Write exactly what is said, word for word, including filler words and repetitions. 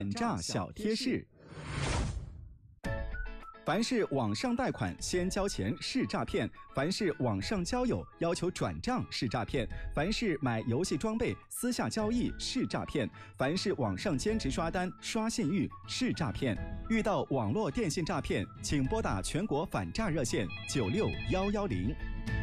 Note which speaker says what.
Speaker 1: 反诈小贴士。凡是网上贷款先交钱是诈骗，凡是网上交友要求转账是诈骗，凡是买游戏装备私下交易是诈骗，凡是网上兼职刷单刷信誉是诈骗。遇到网络电信诈骗，请拨打全国反诈热线九六一一零。